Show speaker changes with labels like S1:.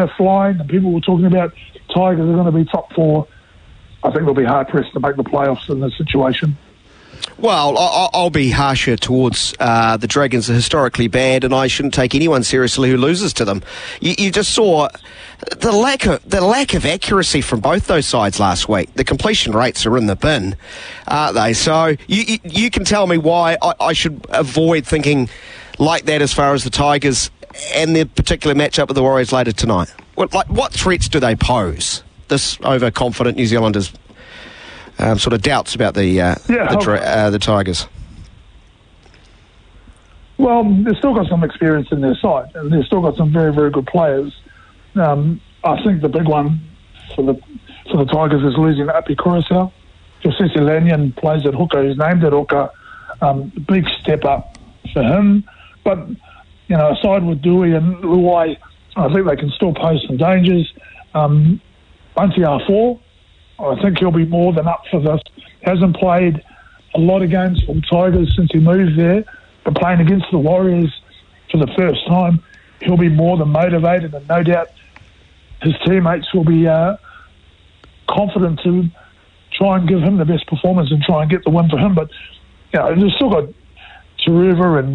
S1: were flying and people were talking about Tigers are going to be top 4, I think they'll be hard-pressed to make the playoffs in this situation.
S2: Well, I'll be harsher towards the Dragons are historically bad, and I shouldn't take anyone seriously who loses to them. You just saw the lack of accuracy from both those sides last week. The completion rates are in the bin, aren't they? So you can tell me why I should avoid thinking like that as far as the Tigers and their particular matchup with the Warriors later tonight. What threats do they pose? This overconfident New Zealanders. Sort of doubts about the Tigers.
S1: Well, they've still got some experience in their side, and they've still got some very, very good players. I think the big one for the Tigers is losing Api Kurosau. Josesi Lanyon plays at hooker. He's named at hooker. Big step up for him. But, aside with Dewey and Luai, I think they can still pose some dangers. Bunty R4, I think he'll be more than up for this. Hasn't played a lot of games for the Tigers since he moved there, but playing against the Warriors for the first time, he'll be more than motivated, and no doubt his teammates will be confident to try and give him the best performance and try and get the win for him. But, they've still got Taruva and